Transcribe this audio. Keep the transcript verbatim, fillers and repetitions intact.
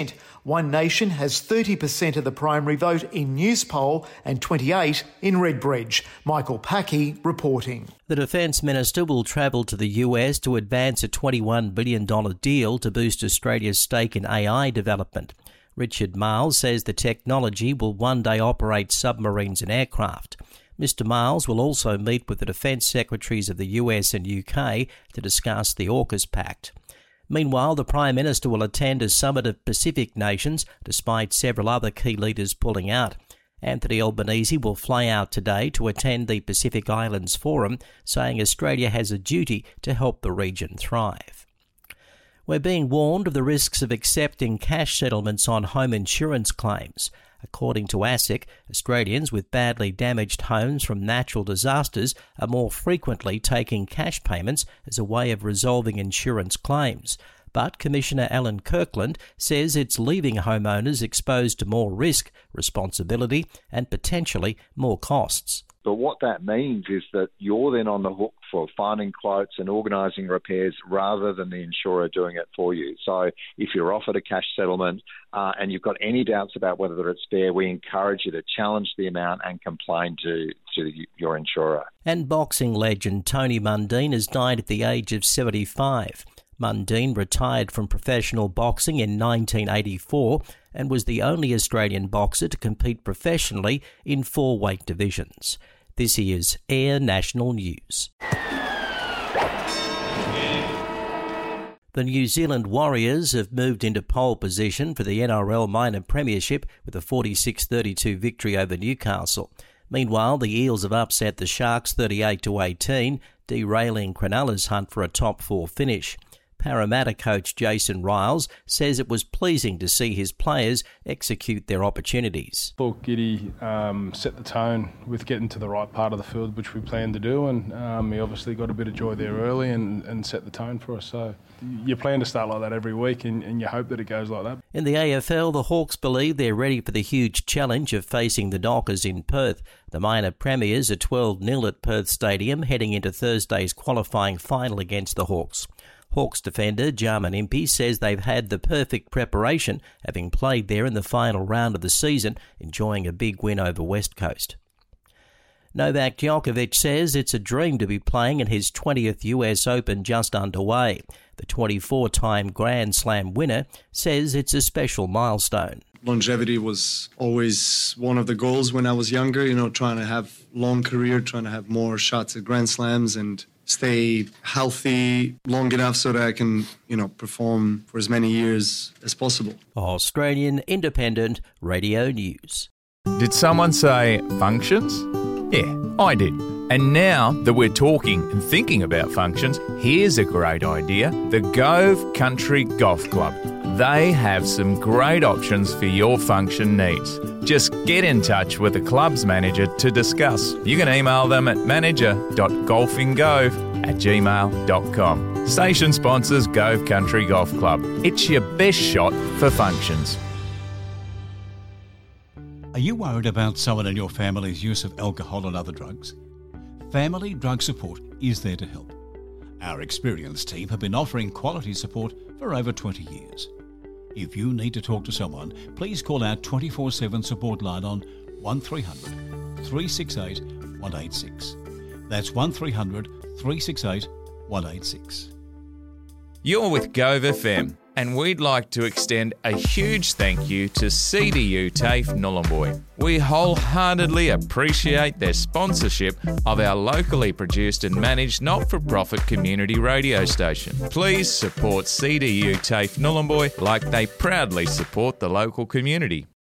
One Nation has thirty percent of the primary vote in Newspoll and twenty-eight in Redbridge. Michael Packey reporting. The Defence Minister will travel to the U S to advance a twenty-one billion dollars deal to boost Australia's stake in A I development. Richard Marles says the technology will one day operate submarines and aircraft. Mister Marles will also meet with the Defence Secretaries of the U S and U K to discuss the AUKUS Pact. Meanwhile, the Prime Minister will attend a summit of Pacific nations, despite several other key leaders pulling out. Anthony Albanese will fly out today to attend the Pacific Islands Forum, saying Australia has a duty to help the region thrive. We're being warned of the risks of accepting cash settlements on home insurance claims. According to ASIC, Australians with badly damaged homes from natural disasters are more frequently taking cash payments as a way of resolving insurance claims. But Commissioner Alan Kirkland says it's leaving homeowners exposed to more risk, responsibility and potentially more costs. But what that means is that you're then on the hook for finding quotes and organising repairs rather than the insurer doing it for you. So if you're offered a cash settlement uh, and you've got any doubts about whether it's fair, we encourage you to challenge the amount and complain to, to your insurer. And boxing legend Tony Mundine has died at the age of seventy-five. Mundine retired from professional boxing in nineteen eighty-four and was the only Australian boxer to compete professionally in four weight divisions. This is Air National News. The New Zealand Warriors have moved into pole position for the N R L Minor Premiership with a forty-six thirty-two victory over Newcastle. Meanwhile, the Eels have upset the Sharks thirty-eight to eighteen, derailing Cronulla's hunt for a top four finish. Parramatta coach Jason Riles says it was pleasing to see his players execute their opportunities. Thought Giddy um, set the tone with getting to the right part of the field, which we planned to do, and um, he obviously got a bit of joy there early and, and set the tone for us. So you plan to start like that every week and, and you hope that it goes like that. In the A F L, the Hawks believe they're ready for the huge challenge of facing the Dockers in Perth. The minor premiers are twelve nil at Perth Stadium, heading into Thursday's qualifying final against the Hawks. Hawks defender Jarman Impey says they've had the perfect preparation, having played there in the final round of the season, enjoying a big win over West Coast. Novak Djokovic says it's a dream to be playing in his twentieth U S Open just underway. The twenty-four-time Grand Slam winner says it's a special milestone. Longevity was always one of the goals when I was younger, you know, trying to have long career, trying to have more shots at Grand Slams and stay healthy long enough so that I can, you know, perform for as many years as possible. Australian Independent Radio News. Did someone say functions? Yeah, I did. And now that we're talking and thinking about functions, here's a great idea. The Gove Country Golf Club. They have some great options for your function needs. Just get in touch with the club's manager to discuss. You can email them at manager dot golfinggove at gmail dot com. Station sponsors Gove Country Golf Club. It's your best shot for functions. Are you worried about someone in your family's use of alcohol and other drugs? Family Drug Support is there to help. Our experienced team have been offering quality support for over twenty years. If you need to talk to someone, please call our twenty-four seven support line on one three hundred, three six eight, one eight six. That's one three hundred, three six eight, one eight six. You're with Gove F M, and we'd like to extend a huge thank you to C D U TAFE Nhulunbuy. We wholeheartedly appreciate their sponsorship of our locally produced and managed not-for-profit community radio station. Please support C D U TAFE Nhulunbuy like they proudly support the local community.